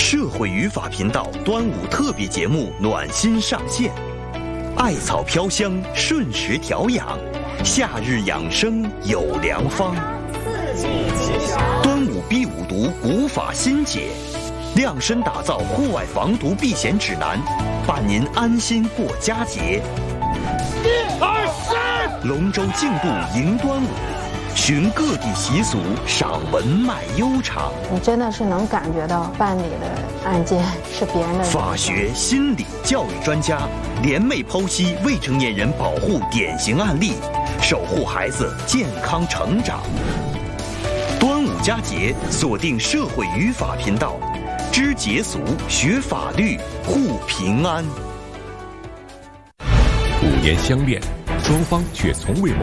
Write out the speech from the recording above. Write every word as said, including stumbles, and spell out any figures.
社会语法频道端午特别节目暖心上线，艾草飘香，顺时调养，夏日养生有良方。端午必五毒古法新解，量身打造户外防毒避险指南，伴您安心过佳节。 一二三， 龙舟竞渡迎端午，寻各地习俗，赏文脉悠长。 你真的是能感觉到办理的案件是别人的。 法学、心理、教育专家联袂剖析未成年人保护典型案例，守护孩子健康成长。端午佳节，锁定社会语法频道，知节俗，学法律，护平安。 五年相恋，双方却从未谋